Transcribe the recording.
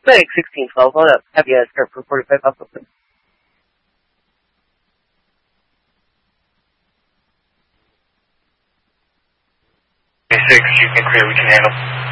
Medic 1612, hold up. Have you start for 45 Alpha, please. 6, you can clear, we can handle.